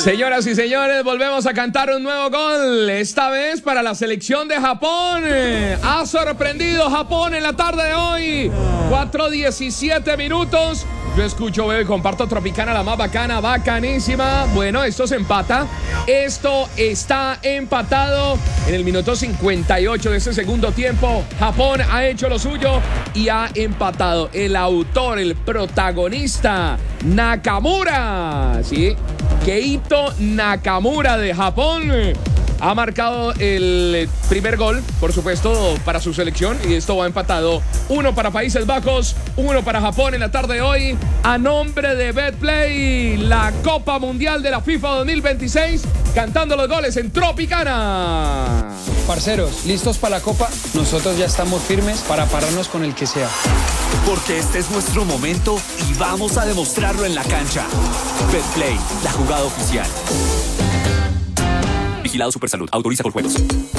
Señoras y señores, volvemos a cantar un nuevo gol, esta vez para la selección de Japón. Ha sorprendido Japón en la tarde de hoy. 4:17 minutos. Yo escucho, veo y comparto Tropicana, la más bacana, bacanísima. Bueno, esto se empata. Esto está empatado en el minuto 58 de este segundo tiempo. Japón ha hecho lo suyo y ha empatado. El autor, el protagonista, Nakamura. Sí, Keito Nakamura de Japón ha marcado el primer gol, por supuesto, para su selección. Y esto va empatado. 1 para Países Bajos, 1 para Japón en la tarde de hoy. A nombre de Betplay, la Copa Mundial de la FIFA 2026, cantando los goles en Tropicana. Parceros, ¿listos para la Copa? Nosotros ya estamos firmes para pararnos con el que sea. Porque este es nuestro momento y vamos a demostrarlo en la cancha. Betplay, la jugada oficial. Vigilado Supersalud. Autoriza por juegos.